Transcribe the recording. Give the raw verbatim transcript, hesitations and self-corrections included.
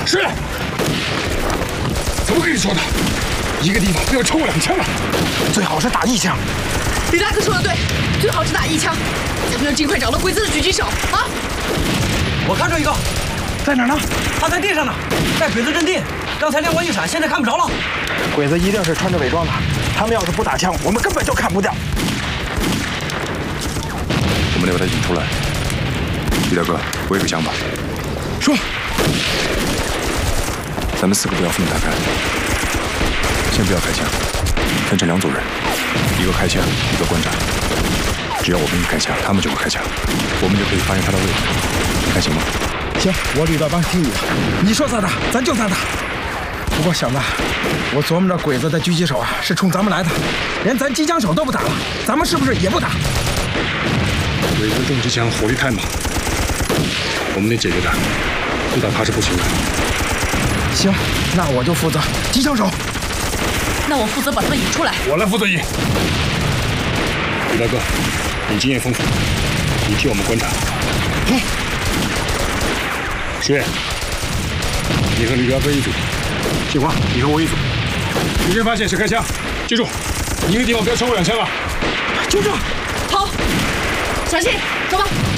是。怎么跟你说的？一个地方不要超过两枪啊！ 最好是打一枪。 李大哥说的对，最好是打一枪。咱们要尽快找到鬼子的狙击手啊！ 我看着一个， 在哪儿呢？ 他在地上呢，在鬼子阵地。刚才亮过一闪，现在看不着了。 鬼子一定是穿着伪装的，他们要是不打枪，我们根本就看不掉。 我们得把他引出来。李大哥，我有个想法。 说。 咱们四个不要分开开，先不要开枪，分成两组人，一个开枪，一个观察。只要我们一开枪，他们就会开枪，我们就可以发现他的位置。你看行吗？ 行，我吕大帮听你的，你说咋打，咱就咋打。不过小子，我琢磨着鬼子的狙击手啊是冲咱们来的，连咱机枪手都不打了，咱们是不是也不打？ 鬼子重机枪火力太猛，我们得解决他，不打他是不行的。 行，那我就负责机枪手。 那我负责把他们引出来。 我来负责引。李大哥，你经验丰富，你替我们观察。 好。 石野，你和吕大哥一组。杏花，你和我一组。敌人发现是开枪，记住，一个地方不要超过两枪啊！ 就这。 好，小心，走吧。